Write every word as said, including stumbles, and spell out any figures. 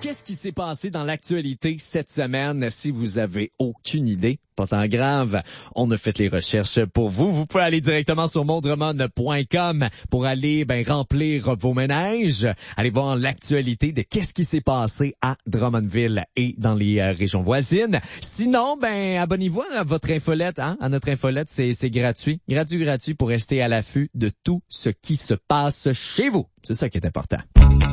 Qu'est-ce qui s'est passé dans l'actualité cette semaine? Si vous avez aucune idée, pas tant grave, on a fait les recherches pour vous. Vous pouvez aller directement sur mondremon point com pour aller ben, remplir vos ménages, aller voir l'actualité de qu'est-ce qui s'est passé à Drummondville et dans les euh, régions voisines. Sinon, ben abonnez-vous à votre infolette, hein? À notre infolette, c'est, c'est gratuit, gratuit, gratuit pour rester à l'affût de tout ce qui se passe chez vous. C'est ça qui est important.